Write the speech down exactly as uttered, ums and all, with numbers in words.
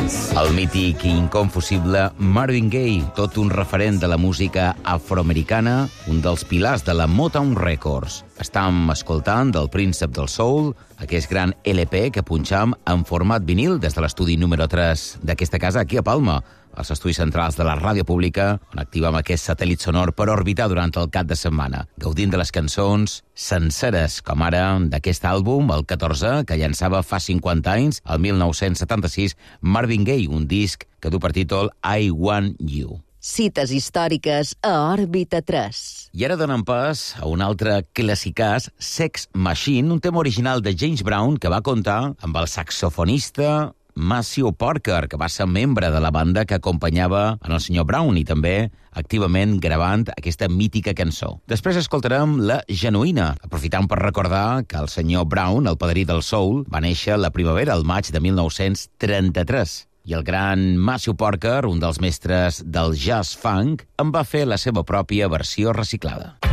El mític i inconfusible Marvin Gaye, tot un referent de la música afroamericana, un dels pilars de la Motown Records. Estàm escoltant del Príncep del Soul, aquest gran L P que punxam en format vinil des de l'estudi número tres d'aquesta casa aquí a Palma, als estudis centrals de la ràdio pública, on activem aquest satèl·lit sonor per orbitar durant el cap de setmana, gaudint de les cançons senceres, com ara d'aquest àlbum, el catorze, que llançava fa cinquanta anys, el mil nou-cents setanta-sis, Marvin Gaye, un disc que du per títol I Want You. Cites històriques a Òrbita tres. I ara donen pas a un altre classicàs, Sex Machine, un tema original de James Brown que va comptar amb el saxofonista Maceo Parker, que va ser membre de la banda que acompanyava en el senyor Brown i també activament gravant aquesta mítica cançó. Després escoltarem La Genuïna, aprofitant per recordar que el senyor Brown, el padrí del soul, va néixer la primavera, al maig de mil nou-cents trenta-tres. I el gran Maceo Parker, un dels mestres del jazz funk, en va fer la seva pròpia versió reciclada.